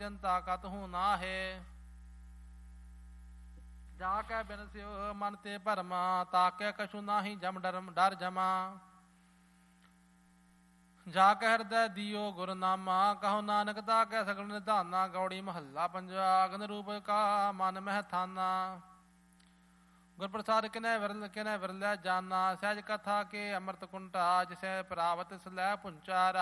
ਚਿੰਤਾ ਕਤਹੂ ਨਾਹੇ। ਜਾ ਕੈ ਬਿਨ ਸਿਉ ਮਨ ਤੇ ਭਰਮਾ ਤਾਕੈ ਕਛੂ ਨਾਹੀ ਜਮ ਡਰ ਜਮਾ। ਜਾ ਕੈ ਹਿਰਦੈ ਦਿਓ ਗੁਰਨਾਮਾ ਕਹੋ ਨਾਨਕ ਤਾਕੈ ਸਗਲ ਨਿਧਾਨਾ। ਗੌੜੀ ਮਹੱਲਾ ਪੰਜਵਾ। ਅਗਨ ਰੂਪ ਕਾ ਮਨ ਮਹਿ ਥਾਨਾ ਗੁਰ ਪ੍ਰਸਾਦ ਕਿਨੈ ਵਿਰਲੈ ਜਾਨਾ। ਸਹਿਜ ਕਥਾ ਕੇ ਅੰਮ੍ਰਿਤ ਕੁੰਠਾ ਜਿਸੈ ਪ੍ਰਾਵਤ ਸਲੈ ਪੁੰਚਾ।